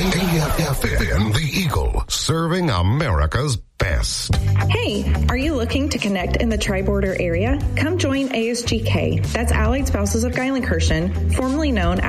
KFFN The Eagle, serving America's best. Hey, are you looking to connect in the Tri-Border area? Come join ASGK. That's Allied Spouses of Geilenkirchen, formerly known